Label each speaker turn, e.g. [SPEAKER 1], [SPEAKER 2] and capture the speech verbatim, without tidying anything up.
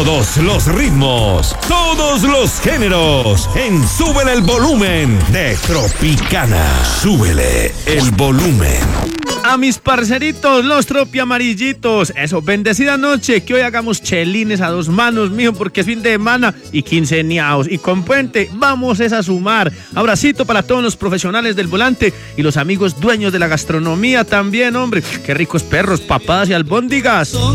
[SPEAKER 1] Todos los ritmos, todos los géneros, en Súbele el Volumen de Tropicana. Súbele el volumen.
[SPEAKER 2] A mis parceritos, los tropiamarillitos, eso, bendecida noche, que hoy hagamos chelines a dos manos, mijo, porque es fin de semana y quinceañaos, y con puente vamos es a sumar. Abracito para todos los profesionales del volante y los amigos dueños de la gastronomía también, hombre, qué ricos perros, papadas y albóndigas.